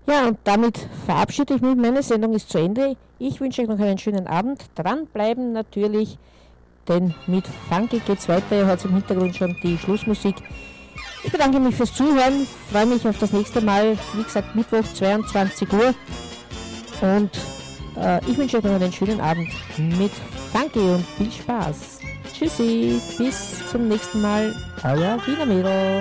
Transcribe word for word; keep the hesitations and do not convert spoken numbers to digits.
Ja, und damit verabschiede ich mich. Meine Sendung ist zu Ende. Ich wünsche euch noch einen schönen Abend. Dranbleiben natürlich, denn mit Funky geht's weiter. Ihr hört im Hintergrund schon die Schlussmusik. Ich bedanke mich fürs Zuhören, freue mich auf das nächste Mal. Wie gesagt, Mittwoch zweiundzwanzig Uhr. Und äh, ich wünsche euch noch einen schönen Abend mit Funky und viel Spaß. Tschüssi, bis zum nächsten Mal. Euer Wiener Mädel.